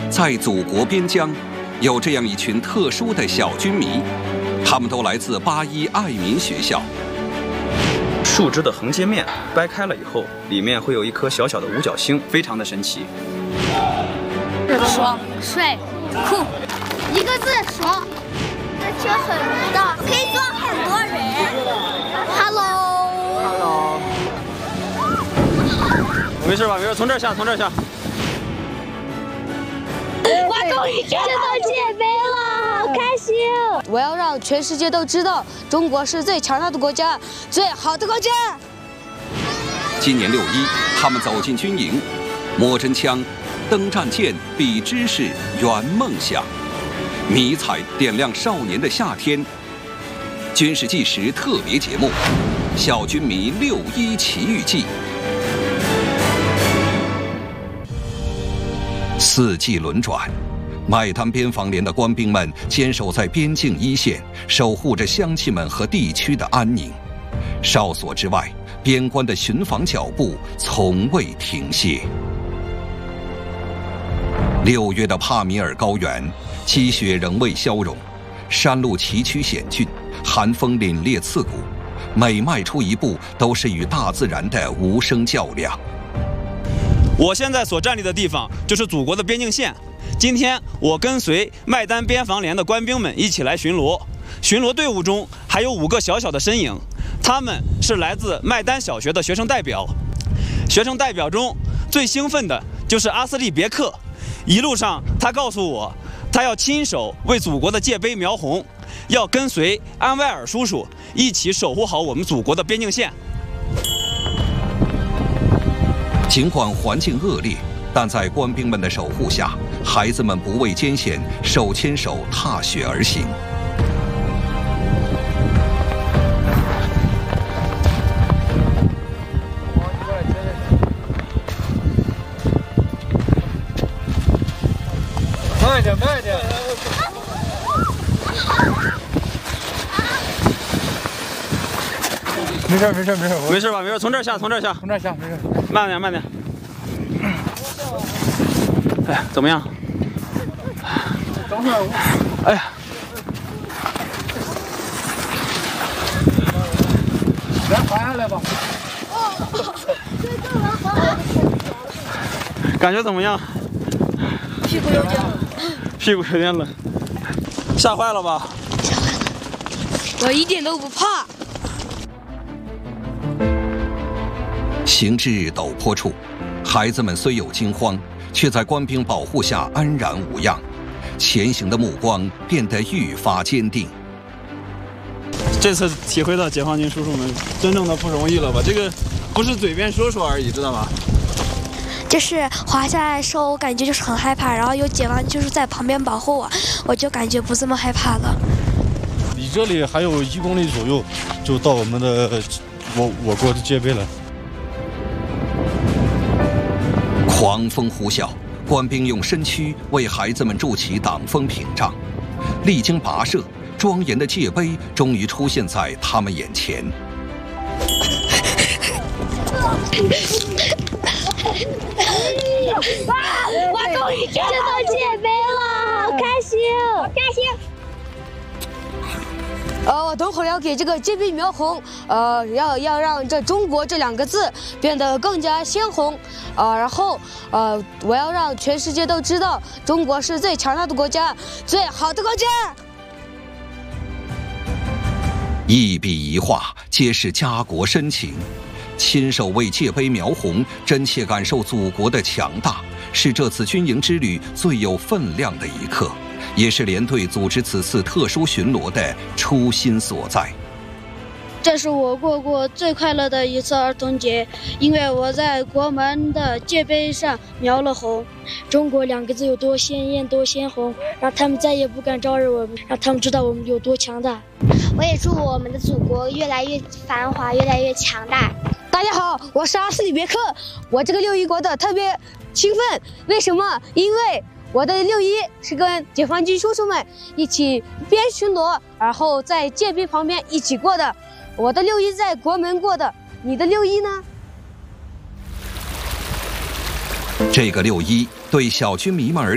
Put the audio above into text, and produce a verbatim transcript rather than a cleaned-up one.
在祖国边疆，有这样一群特殊的小军迷，他们都来自八一爱民学校。 树枝的横截面掰开了以后，里面会有一颗小小的五角星，非常的神奇。 爽、帅、酷，一个字爽。这车很大，可以装很多人。Hello。 没事吧？没事，从这儿下，从这儿下。 我终于见到姐妹了，好开心！ 我要让全世界都知道，中国是最强大的国家，最好的国家。 今年六一，他们走进军营，摸真枪、登战舰、比知识、圆梦想，迷彩点亮少年的夏天。军事纪实特别节目《小军迷六一奇遇记》。四季轮转，麦丹边防连的官兵们坚守在边境一线，守护着乡亲们和地区的安宁。哨所之外，边关的巡防脚步从未停歇。六月的帕米尔高原，积雪仍未消融，山路崎岖险峻，寒风凛冽刺骨，每迈出一步都是与大自然的无声较量。 我现在所站立的地方就是祖国的边境线。今天我跟随麦丹边防连的官兵们一起来巡逻，巡逻队伍中还有五个小小的身影，他们是来自麦丹小学的学生代表。学生代表中最兴奋的就是阿斯利别克，一路上他告诉我，他要亲手为祖国的界碑描红，要跟随安威尔叔叔一起守护好我们祖国的边境线。 尽管环境恶劣，但在官兵们的守护下，孩子们不畏艰险，手牵手踏雪而行。 慢点，慢点。没事，没事，没事， 没事吧？没事，从这儿下，从这儿下， 从这儿下，没事。 慢点，慢点。哎，怎么样？ 等会儿。 哎呀， 咱滑下来吧。 感觉怎么样？ 屁股有点冷。 屁股有点冷。吓坏了吧？ 吓坏了。我一点都不怕。 行至陡坡处，孩子们虽有惊慌，却在官兵保护下安然无恙，前行的目光变得愈发坚定。 这次体会到解放军叔叔们真正的不容易了吧？这个不是嘴边说说而已，知道吧？ 就是滑下来的时候，我感觉就是很害怕，然后有解放军就是在旁边保护我，我就感觉不这么害怕了。 离这里还有一公里左右，就到我们的我我国的界碑了。 狂风呼啸，官兵用身躯为孩子们筑起挡风屏障，历经跋涉，庄严的界碑终于出现在他们眼前。 哇！我终于见到姐妹了，好开心，好开心。 呃，我等会儿要给这个界碑描红，呃，要要让这中国这两个字变得更加鲜红，呃，然后呃，我要让全世界都知道，中国是最强大的国家，最好的国家。 一笔一画皆是家国深情，亲手为界碑描红，真切感受祖国的强大，是这次军营之旅最有分量的一刻，也是连队组织此次特殊巡逻的初心所在。 这是我过过最快乐的一次儿童节，因为我在国门的界碑上描了红，中国两个字有多鲜艳多鲜红，让他们再也不敢招惹我们，让他们知道我们有多强大。 我也祝我们的祖国越来越繁华，越来越强大。 大家好，我是阿斯里别克，我这个六一过得特别兴奋，为什么？因为我的六一是跟解放军叔叔们一起边巡逻，然后在界碑旁边一起过的。我的六一在国门过的，你的六一呢？ 这个六一对小军迷们而言